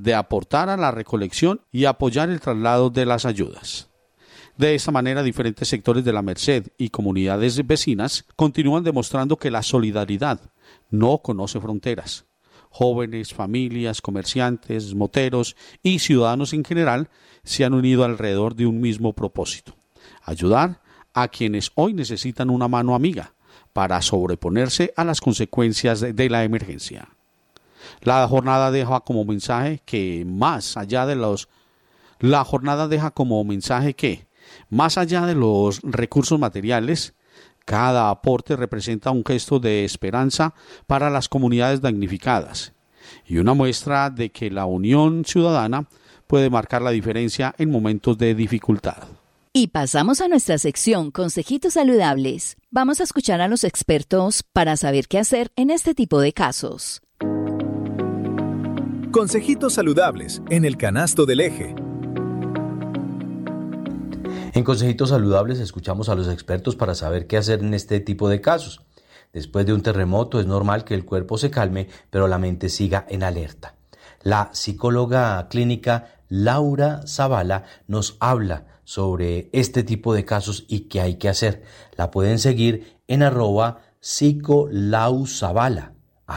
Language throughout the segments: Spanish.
de aportar a la recolección y apoyar el traslado de las ayudas. De esta manera, diferentes sectores de la Merced y comunidades vecinas continúan demostrando que la solidaridad no conoce fronteras. Jóvenes, familias, comerciantes, moteros y ciudadanos en general se han unido alrededor de un mismo propósito: ayudar a quienes hoy necesitan una mano amiga para sobreponerse a las consecuencias de la emergencia. La jornada deja como mensaje que más allá de los recursos materiales, cada aporte representa un gesto de esperanza para las comunidades damnificadas y una muestra de que la unión ciudadana puede marcar la diferencia en momentos de dificultad. Y pasamos a nuestra sección Consejitos Saludables. Vamos a escuchar a los expertos para saber qué hacer en este tipo de casos. Consejitos Saludables en el canasto del eje. En Consejitos Saludables escuchamos a los expertos para saber qué hacer en este tipo de casos. Después de un terremoto es normal que el cuerpo se calme, pero la mente siga en alerta. La psicóloga clínica Laura Zavala nos habla sobre este tipo de casos y qué hay que hacer. La pueden seguir en @psicolauzabala,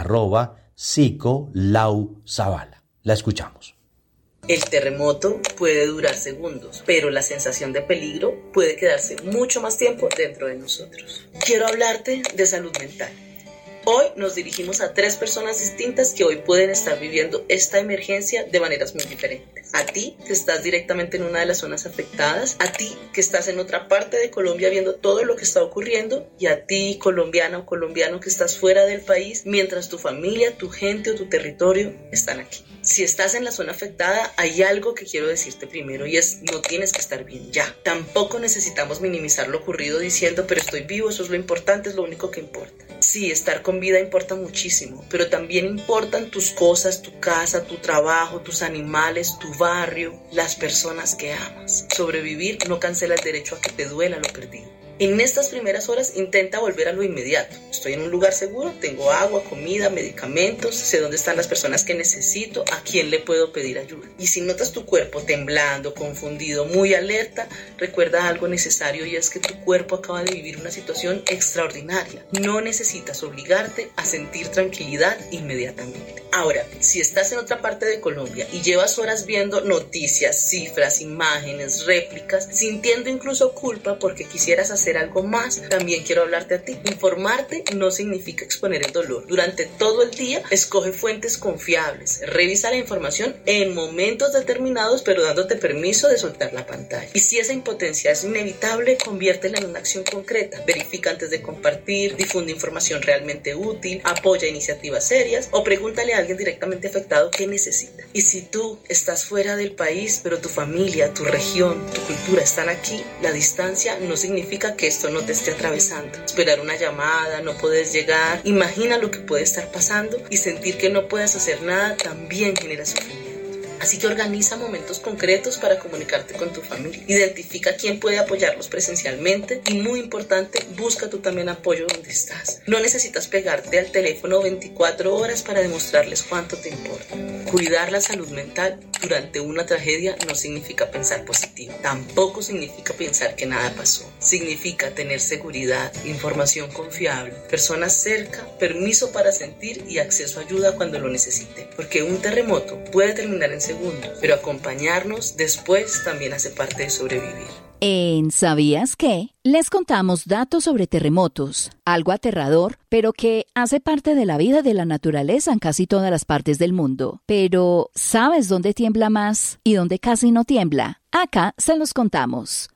@psicolauzabala. La escuchamos. El terremoto puede durar segundos, pero la sensación de peligro puede quedarse mucho más tiempo dentro de nosotros. Quiero hablarte de salud mental. Hoy nos dirigimos a 3 personas distintas que hoy pueden estar viviendo esta emergencia de maneras muy diferentes. A ti, que estás directamente en una de las zonas afectadas, a ti, que estás en otra parte de Colombia viendo todo lo que está ocurriendo, y a ti, colombiana o colombiano, que estás fuera del país, mientras tu familia, tu gente o tu territorio están aquí. Si estás en la zona afectada, hay algo que quiero decirte primero y es: no tienes que estar bien ya. Tampoco necesitamos minimizar lo ocurrido diciendo, pero estoy vivo, eso es lo importante, es lo único que importa. Sí, estar con vida importa muchísimo, pero también importan tus cosas, tu casa, tu trabajo, tus animales, tu barrio, las personas que amas. Sobrevivir no cancela el derecho a que te duela lo perdido. En estas primeras horas intenta volver a lo inmediato. Estoy en un lugar seguro, tengo agua, comida, medicamentos, sé dónde están las personas que necesito, a quién le puedo pedir ayuda. Y si notas tu cuerpo temblando, confundido, muy alerta, recuerda algo necesario, y es que tu cuerpo acaba de vivir una situación extraordinaria. No necesitas obligarte a sentir tranquilidad inmediatamente. Ahora, si estás en otra parte de Colombia y llevas horas viendo noticias, cifras, imágenes, réplicas, sintiendo incluso culpa porque quisieras hacer algo más, también quiero hablarte a ti. Informarte no significa exponer el dolor. Durante todo el día, escoge fuentes confiables. Revisa la información en momentos determinados, pero dándote permiso de soltar la pantalla. Y si esa impotencia es inevitable, conviértela en una acción concreta. Verifica antes de compartir, difunde información realmente útil, apoya iniciativas serias o pregúntale a alguien directamente afectado qué necesita. Y si tú estás fuera del país, pero tu familia, tu región, tu cultura están aquí, la distancia no significa que esto no te esté atravesando. Esperar una llamada, no puedes llegar, imagina lo que puede estar pasando, y sentir que no puedes hacer nada también genera sufrimiento. Así que organiza momentos concretos para comunicarte con tu familia. Identifica quién puede apoyarlos presencialmente y, muy importante, busca tú también apoyo donde estás. No necesitas pegarte al teléfono 24 horas para demostrarles cuánto te importa. Cuidar la salud mental durante una tragedia no significa pensar positivo. Tampoco significa pensar que nada pasó. Significa tener seguridad, información confiable, personas cerca, permiso para sentir y acceso a ayuda cuando lo necesite. Porque un terremoto puede terminar en segundos, pero acompañarnos después también hace parte de sobrevivir. En ¿Sabías qué? Les contamos datos sobre terremotos, algo aterrador, pero que hace parte de la vida de la naturaleza en casi todas las partes del mundo. Pero, ¿sabes dónde tiembla más y dónde casi no tiembla? Acá se los contamos.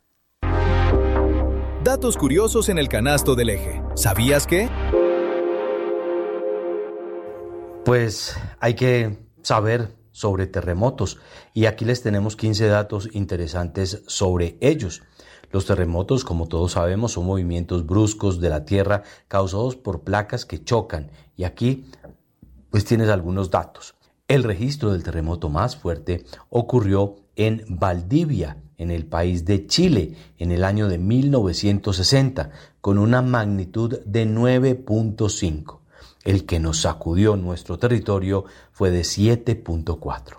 Datos curiosos en el canasto del eje. ¿Sabías qué? Pues hay que saber sobre terremotos, y aquí les tenemos 15 datos interesantes sobre ellos. Los terremotos, como todos sabemos, son movimientos bruscos de la tierra causados por placas que chocan, y aquí pues tienes algunos datos. El registro del terremoto más fuerte ocurrió en Valdivia, en el país de Chile, en el año de 1960, con una magnitud de 9.5. El que nos sacudió nuestro territorio fue de 7.4.